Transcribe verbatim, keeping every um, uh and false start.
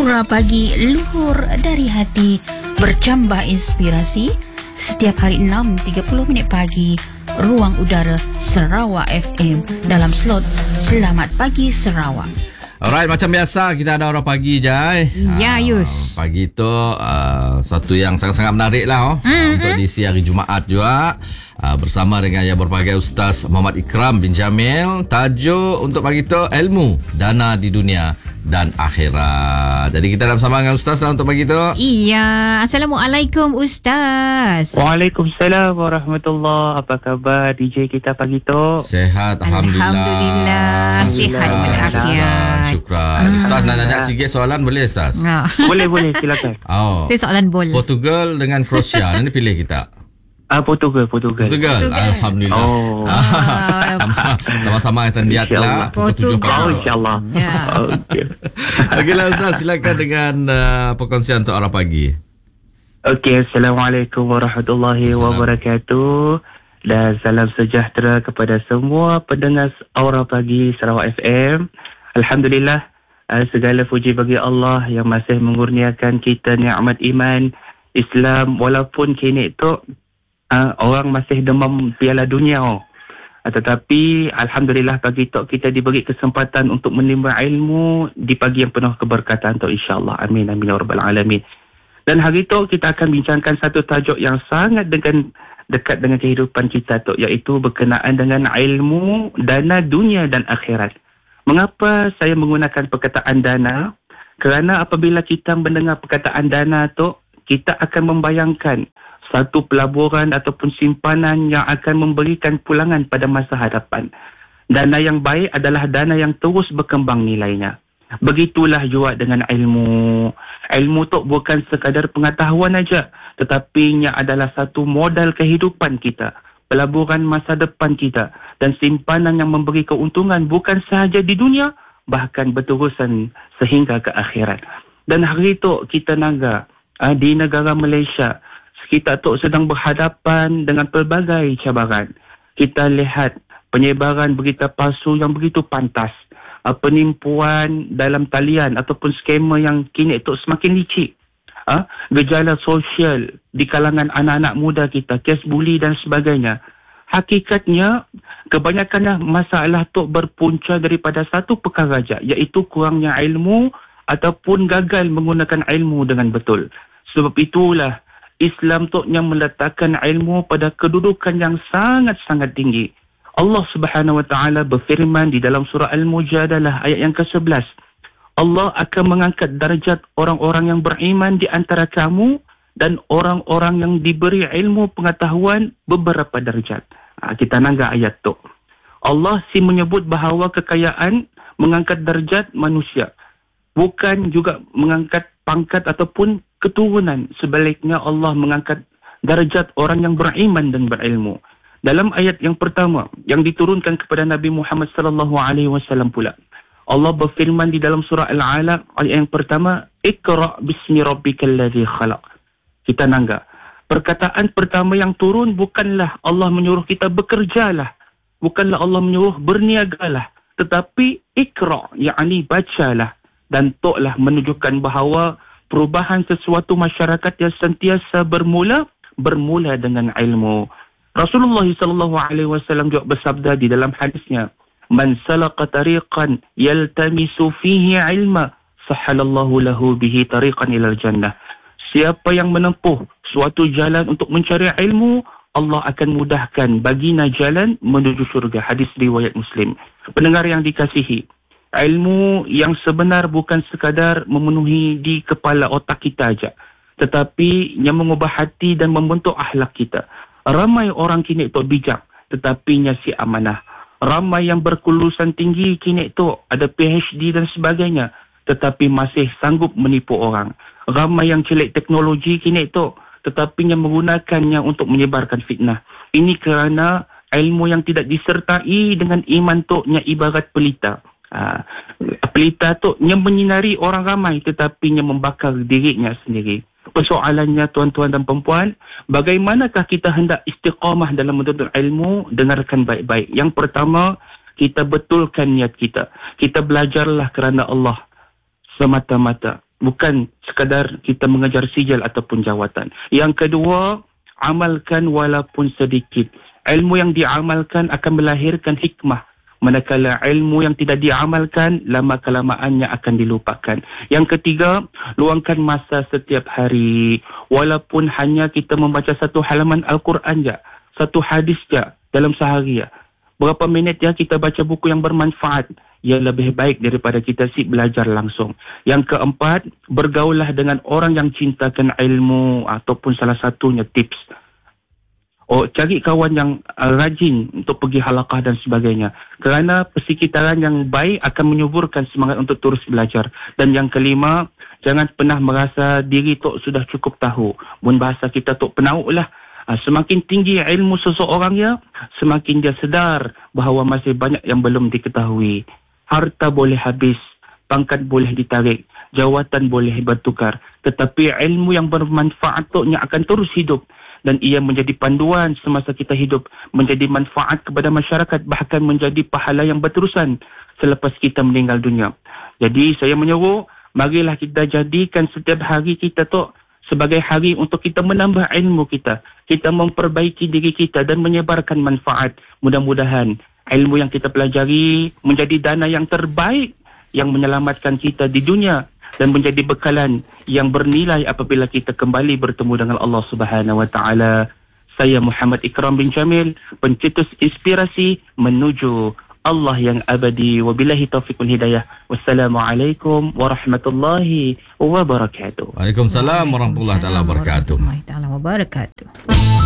Surah Pagi luhur dari hati, bercambah inspirasi. Setiap hari enam tiga puluh minit pagi, Ruang Udara Sarawak F M dalam slot Selamat Pagi Sarawak. Alright, macam biasa kita ada orang pagi, Jai. Ya, Yus. Uh, pagi tu uh, satu yang sangat-sangat menarik lah oh. Mm-hmm. uh, untuk diisi hari Jumaat juga. Uh, bersama dengan yang berbagai Ustaz Muhammad Ikram bin Jamil. Tajuk untuk pagi tu, ilmu dana di dunia dan akhirat. Jadi kita dah bersama dengan Ustaz lah untuk pagi tu. Iya. Assalamualaikum Ustaz. Waalaikumsalam warahmatullahi. Apa khabar D J kita pagi tu? Sehat, Alhamdulillah. Alhamdulillah. Sihat walafiat. Syukran. Ustaz nak nanya sikit soalan boleh Ustaz? Nah. Boleh boleh silakan. Oh. Itu soalan bola. Portugal dengan Croatia. Nanti pilih kita. Ah, Portugal, Portugal. Portugal. Portugal. Alhamdulillah. Oh. Sama, sama-sama kita lihat lah. Portugal. Oh, insyaAllah. Ya. Okey. Okeylah Ustaz, silakan dengan uh, perkongsian untuk arah pagi. Okey, Assalamualaikum warahmatullahi wabarakatuh. Dan salam sejahtera kepada semua pendengar Aura Pagi Sarawak F M. Alhamdulillah, uh, segala puji bagi Allah yang masih mengurniakan kita nikmat iman Islam, walaupun kini tu uh, orang masih demam Piala Dunia oh. Uh, tetapi Alhamdulillah pagi tu kita diberi kesempatan untuk menimba ilmu di pagi yang penuh keberkatan tu, insyaAllah. Amin amin ya rabbal alamin. Dan hari tu kita akan bincangkan satu tajuk yang sangat dengan dekat dengan kehidupan kita tu, iaitu berkenaan dengan ilmu dana dunia dan akhirat. Mengapa saya menggunakan perkataan dana? Kerana apabila kita mendengar perkataan dana tu, kita akan membayangkan satu pelaburan ataupun simpanan yang akan memberikan pulangan pada masa hadapan. Dana yang baik adalah dana yang terus berkembang nilainya. Begitulah juga dengan ilmu. Ilmu tu bukan sekadar pengetahuan aja, tetapi ia adalah satu modal kehidupan kita, pelaburan masa depan kita, dan simpanan yang memberi keuntungan bukan sahaja di dunia, bahkan berterusan sehingga ke akhirat. Dan hari itu kita naga uh, di negara Malaysia, kita tu sedang berhadapan dengan pelbagai cabaran. Kita lihat penyebaran berita palsu yang begitu pantas, uh, penipuan dalam talian ataupun skema yang kini tu semakin licik. Uh, gejala sosial di kalangan anak-anak muda kita, kes buli dan sebagainya. Hakikatnya, kebanyakan masalah tu berpunca daripada satu perkara saja, iaitu kurangnya ilmu ataupun gagal menggunakan ilmu dengan betul. Sebab itulah Islam tu yang meletakkan ilmu pada kedudukan yang sangat-sangat tinggi. Allah Subhanahu Wa Taala berfirman di dalam surah Al-Mujadalah ayat yang ke sebelas. Allah akan mengangkat darjat orang-orang yang beriman di antara kamu dan orang-orang yang diberi ilmu pengetahuan beberapa darjat. Ha, kita nanggak ayat tu. Allah si menyebut bahawa kekayaan mengangkat darjat manusia, bukan juga mengangkat pangkat ataupun keturunan. Sebaliknya Allah mengangkat darjat orang yang beriman dan berilmu. Dalam ayat yang pertama yang diturunkan kepada Nabi Muhammad sallallahu alaihi wasallam pula, Allah berfirman di dalam surah Al-Alaq ayat yang pertama, Iqra' bismi rabbikal ladzi khalaq. Kita nangga. Perkataan pertama yang turun bukanlah Allah menyuruh kita bekerjalah, bukanlah Allah menyuruh berniagalah, tetapi Iqra', yakni bacalah. Dan toklah menunjukkan bahawa perubahan sesuatu masyarakat yang sentiasa bermula bermula dengan ilmu. Rasulullah sallallahu alaihi wasallam juga bersabda di dalam hadisnya, Man salaka tariqan yaltamisu fihi ilma, sahalallahu lahu bihi tariqan ilal jannah. Siapa yang menempuh suatu jalan untuk mencari ilmu, Allah akan mudahkan baginya jalan menuju syurga. Hadis riwayat Muslim. Pendengar yang dikasihi, ilmu yang sebenar bukan sekadar memenuhi di kepala otak kita aja, tetapi yang mengubah hati dan membentuk akhlak kita. Ramai orang kini itu bijak, tetapi nya si amanah. Ramai yang berkelulusan tinggi kini itu ada P H D dan sebagainya, tetapi masih sanggup menipu orang. Ramai yang celik teknologi kini itu, tetapi yang menggunakannya untuk menyebarkan fitnah. Ini kerana ilmu yang tidak disertai dengan iman tu nya ibarat pelita. Ha, pelita tu yang menyinari orang ramai, tetapi yang membakar dirinya sendiri. Persoalannya tuan-tuan dan perempuan, bagaimanakah kita hendak istiqamah dalam menuntut ilmu? Dengarkan baik-baik. Yang pertama, kita betulkan niat kita. Kita belajarlah kerana Allah semata-mata. bukan sekadar kita mengejar sijil ataupun jawatan. Yang kedua, amalkan walaupun sedikit. Ilmu yang diamalkan akan melahirkan hikmah. Manakala ilmu yang tidak diamalkan, lama-kelamaannya akan dilupakan. Yang ketiga, luangkan masa setiap hari. Walaupun hanya kita membaca satu halaman Al-Quran je, satu hadis je dalam sehari je. Berapa minit ya kita baca buku yang bermanfaat, ia lebih baik daripada kita si belajar langsung. Yang keempat, bergaulah dengan orang yang cintakan ilmu ataupun salah satunya tips. Oh, cari kawan yang uh, rajin untuk pergi halaqah dan sebagainya. Kerana persekitaran yang baik akan menyuburkan semangat untuk terus belajar. Dan yang kelima, jangan pernah merasa diri tok sudah cukup tahu. Mun bahasa kita tok penauk lah. Uh, semakin tinggi ilmu seseorang ya, semakin dia sedar bahawa masih banyak yang belum diketahui. Harta boleh habis, pangkat boleh ditarik, jawatan boleh bertukar. Tetapi ilmu yang bermanfaat toknya akan terus hidup. Dan ia menjadi panduan semasa kita hidup, menjadi manfaat kepada masyarakat, bahkan menjadi pahala yang berterusan selepas kita meninggal dunia. Jadi saya menyuruh, marilah kita jadikan setiap hari kita tu sebagai hari untuk kita menambah ilmu kita, kita memperbaiki diri kita dan menyebarkan manfaat. Mudah-mudahan ilmu yang kita pelajari menjadi dana yang terbaik yang menyelamatkan kita di dunia dan menjadi bekalan yang bernilai apabila kita kembali bertemu dengan Allah Subhanahu wa taala. Saya Muhammad Ikram bin Jamil, pencetus inspirasi menuju Allah yang abadi. Wabillahi taufiq wal hidayah. Wassalamualaikum warahmatullahi wabarakatuh. Waalaikumsalam warahmatullahi taala wabarakatuh. Warahmatullahi taala wabarakatuh.